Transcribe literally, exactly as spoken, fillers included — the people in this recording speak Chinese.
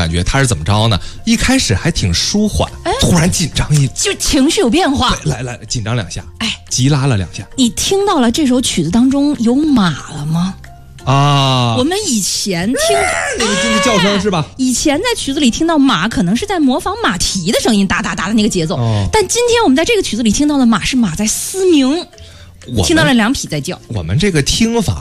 感觉它是怎么着呢？一开始还挺舒缓，突然紧张一， 就情绪有变化。 来来，紧张两下， 哎， 急拉了两下。 你听到了这首曲子当中有马了吗？ 啊， 我们以前听那个就是叫声是吧？ 以前在曲子里听到马，可能是在模仿马蹄的声音，哒哒哒的那个节奏。哦、但今天我们在这个曲子里听到的马是马在嘶鸣，听到了两匹在叫。 我们这个听法